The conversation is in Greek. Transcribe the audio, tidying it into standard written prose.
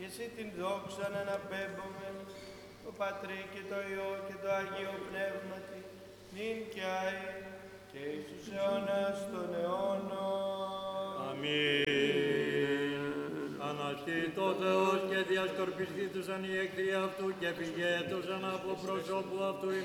και εσύ την δόξα να αναπέμπουμε, το Πατρί και το Υιό και το Άγιο Πνεύματι, νυν και αεί και εις τους αιώνας των αιώνων. Αμήν. Αναστήτω ο Θεός και διασκορπιστήτουσαν οι εχθροί αυτού και φυγέτουσαν από προσώπου αυτού οι